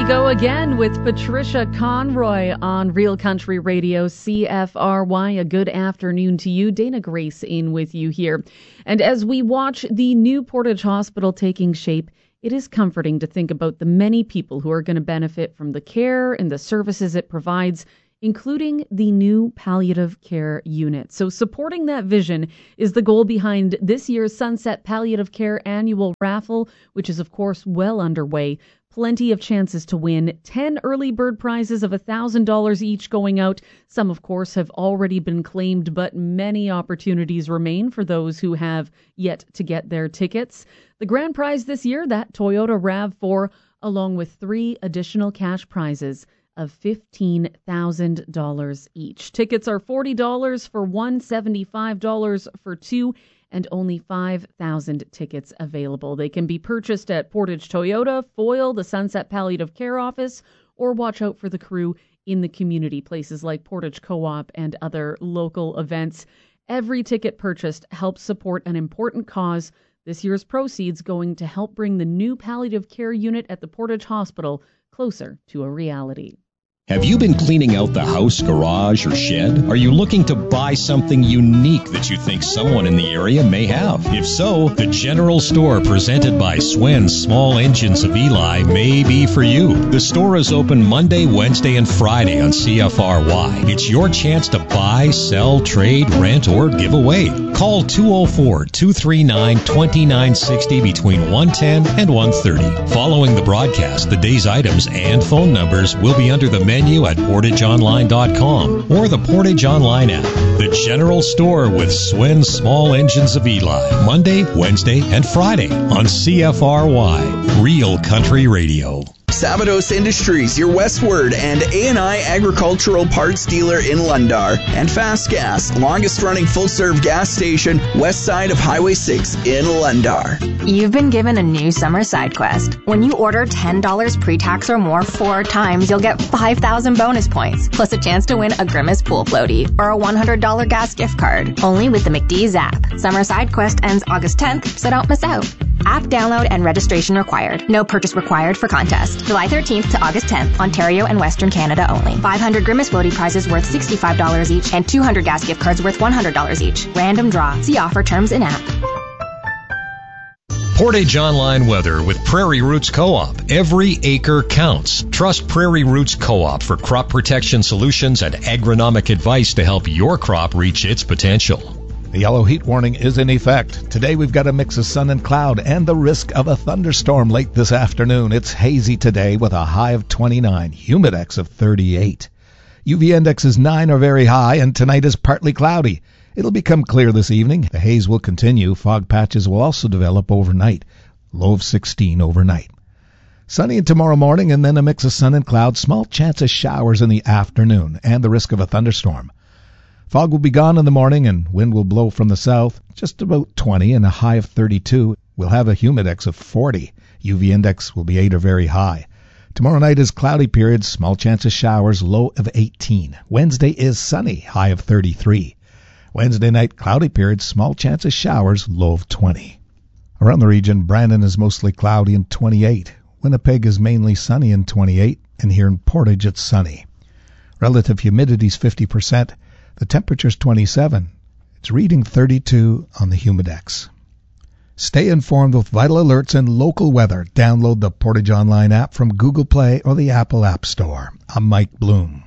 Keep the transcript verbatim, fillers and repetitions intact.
go again with Patricia Conroy on Real Country Radio, C F R Y. A good afternoon to you. Dana Grace in with you here. And as we watch the new Portage Hospital taking shape, it is comforting to think about the many people who are going to benefit from the care and the services it provides, including the new palliative care unit. So supporting that vision is the goal behind this year's Sunset Palliative Care Annual Raffle, which is, of course, well underway. Plenty of chances to win. ten early bird prizes of one thousand dollars each going out. Some, of course, have already been claimed, but many opportunities remain for those who have yet to get their tickets. The grand prize this year, that Toyota RAV four, along with three additional cash prizes of fifteen thousand dollars each. Tickets are forty dollars for one, seventy-five dollars for two, and only five thousand tickets available. They can be purchased at Portage Toyota, Foyle, the Sunset Palliative Care Office, or watch out for the crew in the community, places like Portage Co-op and other local events. Every ticket purchased helps support an important cause. This year's proceeds going to help bring the new palliative care unit at the Portage Hospital closer to a reality. Have you been cleaning out the house, garage, or shed? Are you looking to buy something unique that you think someone in the area may have? If so, the General Store presented by Swen's Small Engines of Eli may be for you. The store is open Monday, Wednesday, and Friday on C F R Y. It's your chance to buy, sell, trade, rent, or give away. Call two oh four, two three nine, two nine six oh between one ten and one thirty. Following the broadcast, the day's items and phone numbers will be under the menu at portage online dot com or the Portage Online app. The General Store with Swen's Small Engines of Eli, Monday, Wednesday, and Friday on C F R Y, Real Country Radio. Savados Industries, your westward and A and I agricultural parts dealer in Lundar. And Fast Gas, longest running full-serve gas station west side of Highway six in Lundar. You've been given a new summer side quest. When you order ten dollars pre-tax or more four times, you'll get five thousand bonus points, plus a chance to win a Grimace pool floaty or a one hundred dollars gas gift card. Only with the McDee's app. Summer side quest ends August tenth, so don't miss out. App download and registration required. No purchase required for contest. July thirteenth to August tenth, Ontario and Western Canada only. five hundred Grimace floaty prizes worth sixty-five dollars each and two hundred gas gift cards worth one hundred dollars each. Random draw. See offer terms in app. Portage Online weather with Prairie Roots Co-op. Every acre counts. Trust Prairie Roots Co-op for crop protection solutions and agronomic advice to help your crop reach its potential. The yellow heat warning is in effect. Today we've got a mix of sun and cloud and the risk of a thunderstorm late this afternoon. It's hazy today with a high of twenty-nine, humidex of thirty-eight. U V index is nine or very high, and tonight is partly cloudy. It'll become clear this evening. The haze will continue. Fog patches will also develop overnight. Low of sixteen overnight. Sunny tomorrow morning and then a mix of sun and cloud. Small chance of showers in the afternoon and the risk of a thunderstorm. Fog will be gone in the morning and wind will blow from the south, just about twenty and a high of thirty-two. We'll have a humidex of forty. U V index will be eight or very high. Tomorrow night is cloudy period, small chance of showers, low of eighteen. Wednesday is sunny, high of thirty-three. Wednesday night, cloudy period, small chance of showers, low of twenty. Around the region, Brandon is mostly cloudy and twenty-eight. Winnipeg is mainly sunny and twenty-eight, and here in Portage it's sunny. Relative humidity is fifty percent. The temperature is twenty-seven. It's reading thirty-two on the humidex. Stay informed with vital alerts and local weather. Download the Portage Online app from Google Play or the Apple App Store. I'm Mike Bloom.